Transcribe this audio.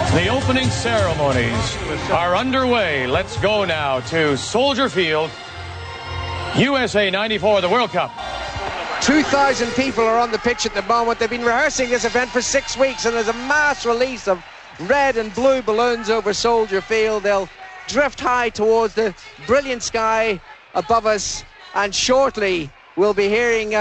The opening ceremonies are underway. Let's go now to Soldier Field, USA 94, the World Cup. 2,000 people are on the pitch at the moment. They've been rehearsing this event for 6 weeks, and there's a mass release of red and blue balloons over Soldier Field. They'll drift high towards the brilliant sky above us, and shortly we'll be hearing